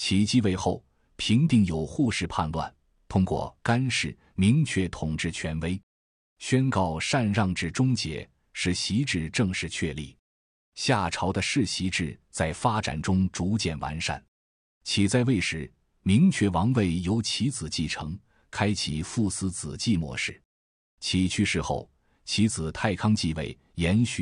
其继位后，平定有扈氏叛乱，通过干氏明确统治权威，宣告禅让制终结，使袭制正式确立。夏朝的世袭制在发展中逐渐完善。启在位时，明确王位由其子继承，开启父死子继模式。启去世后，其子太康继位，延续